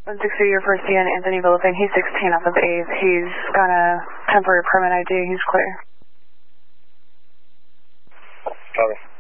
160, your first DN, Anthony Villafane. He's 16 off of 8th. He's got a temporary permit ID. He's clear. Copy.